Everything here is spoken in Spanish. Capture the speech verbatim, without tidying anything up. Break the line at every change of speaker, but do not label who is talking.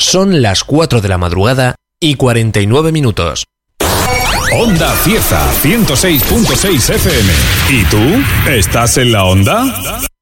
Son las cuatro de la madrugada y cuarenta y nueve minutos.
Onda Cieza ciento seis punto seis F M. ¿Y tú? ¿Estás en la onda?